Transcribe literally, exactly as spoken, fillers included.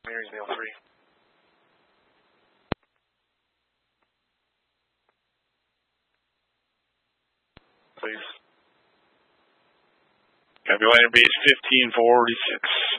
Mary's Mail three. Please. Copy, landing base fifteen forty-six.